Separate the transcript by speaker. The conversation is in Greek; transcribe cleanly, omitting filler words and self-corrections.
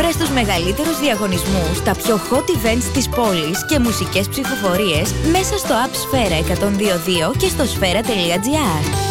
Speaker 1: Βρες τους μεγαλύτερους διαγωνισμούς, τα πιο hot events της πόλης και μουσικές ψηφοφορίες μέσα στο App Sfera 102.2 και στο sfera.gr.